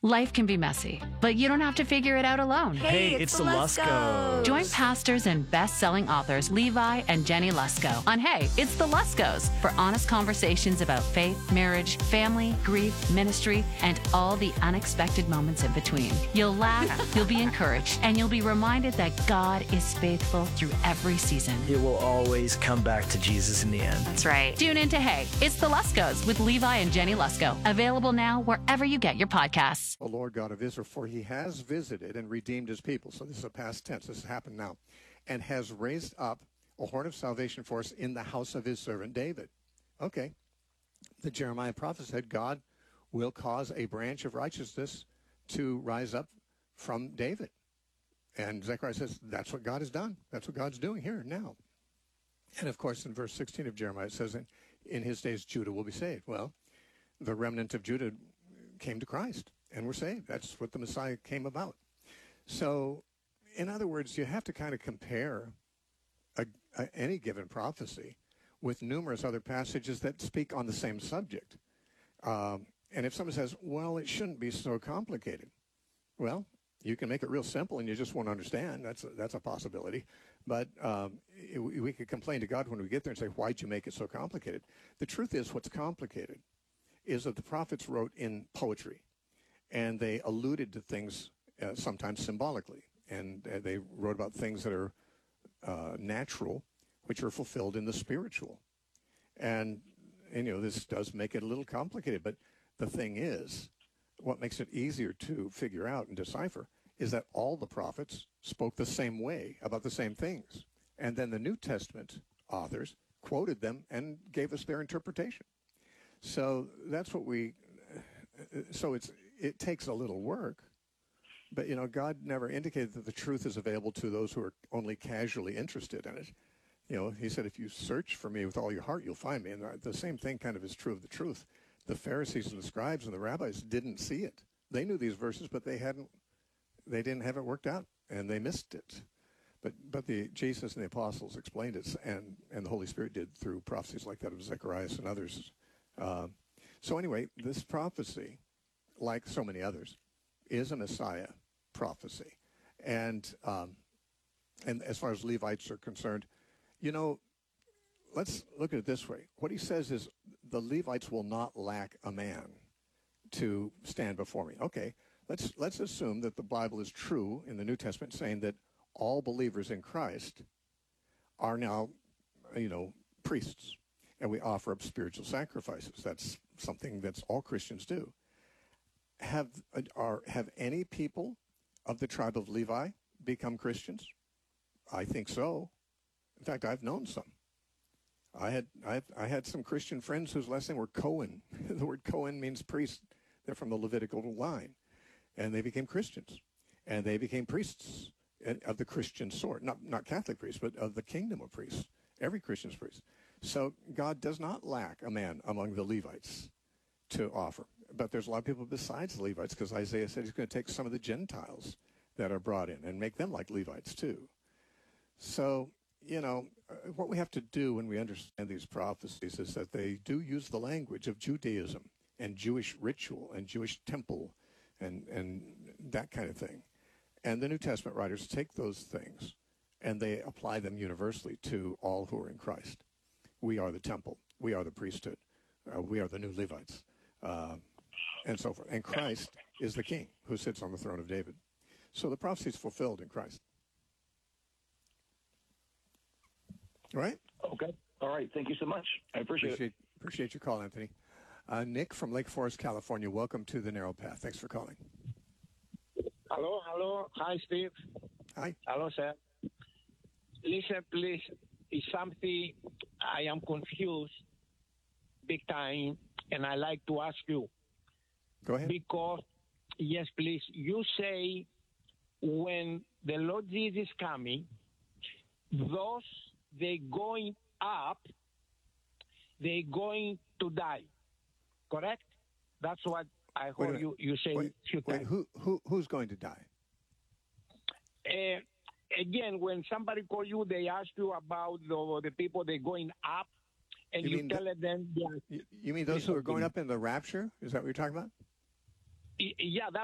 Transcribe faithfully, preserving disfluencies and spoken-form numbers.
Life can be messy, but you don't have to figure it out alone. Hey, Hey, it's, it's the the Luscos. Join pastors and best-selling authors Levi and Jenny Lusko on Hey, It's the Luskos for honest conversations about faith, marriage, family, grief, ministry, and all the unexpected moments in between. You'll laugh, you'll be encouraged, and you'll be reminded that God is faithful through every season. It will always come back to Jesus in the end. That's right. Tune in to Hey, It's the Luskos with Levi and Jenny Lusko. Available now wherever you get your podcasts. O Lord God of Israel, for he has visited and redeemed his people. So this is a past tense. This has happened now. And has raised up a horn of salvation for us in the house of his servant David. Okay. The Jeremiah prophet said God will cause a branch of righteousness to rise up from David. And Zechariah says that's what God has done. That's what God's doing here now. And, of course, in verse sixteen of Jeremiah, it says, in, in his days Judah will be saved. Well, the remnant of Judah came to Christ and were saved. That's what the Messiah came about. So, in other words, you have to kind of compare a, a, any given prophecy with numerous other passages that speak on the same subject. Um, and if someone says, well, it shouldn't be so complicated, well, you can make it real simple and you just won't understand. That's a, that's a possibility. But um, it, we could complain to God when we get there and say, why'd you make it so complicated? The truth is, what's complicated is that the prophets wrote in poetry, and they alluded to things uh, sometimes symbolically. And uh, they wrote about things that are uh, natural, which are fulfilled in the spiritual. And, and, you know, this does make it a little complicated. But the thing is, what makes it easier to figure out and decipher is that all the prophets spoke the same way about the same things. And then the New Testament authors quoted them and gave us their interpretation. So that's what we, so it's, it takes a little work, but, you know, God never indicated that the truth is available to those who are only casually interested in it. You know, he said, if you search for me with all your heart, you'll find me. And the same thing kind of is true of the truth. The Pharisees and the scribes and the rabbis didn't see it. They knew these verses, but they hadn't, they didn't have it worked out, and they missed it. But but the Jesus and the apostles explained it, and, and the Holy Spirit did through prophecies like that of Zechariah and others. Uh, so anyway, this prophecy, like so many others, is a Messiah prophecy. And um, and as far as Levites are concerned, you know, let's look at it this way. What he says is the Levites will not lack a man to stand before me. Okay, let's let's assume that the Bible is true in the New Testament, saying that all believers in Christ are now, you know, priests, and we offer up spiritual sacrifices. That's something that's all Christians do. Have are have any people of the tribe of Levi become Christians? I think so. In fact, I've known some. I had I I had some Christian friends whose last name were Cohen. The word Cohen means priest. They're from the Levitical line, and they became Christians, and they became priests of the Christian sort, not not Catholic priests, but of the kingdom of priests. Every Christian's priest. So God does not lack a man among the Levites to offer. But there's a lot of people besides the Levites, because Isaiah said he's going to take some of the Gentiles that are brought in and make them like Levites too. So, you know, what we have to do when we understand these prophecies is that they do use the language of Judaism and Jewish ritual and Jewish temple and, and that kind of thing. And the New Testament writers take those things and they apply them universally to all who are in Christ. We are the temple. We are the priesthood. Uh, we are the new Levites, uh, and so forth. And Christ is the king who sits on the throne of David. So the prophecy is fulfilled in Christ. All right? Okay. All right. Thank you so much. I appreciate, appreciate it. Appreciate your call, Anthony. Uh, Nick from Lake Forest, California. Welcome to The Narrow Path. Thanks for calling. Hello, hello. Hi, Steve. Hi. Hello, sir. Listen, please. It's something I am confused big time, and I like to ask you. Go ahead. Because, yes, please, you say when the Lord Jesus coming, those they going up, they going to die. Correct? That's what I heard you, you say. Wait, wait, who, who, who's going to die? Uh, again, when somebody call you, they ask you about the, the people they going up, and you, you mean tell the, them. You, you mean those who are going up in the rapture? Is that what you're talking about? Yeah,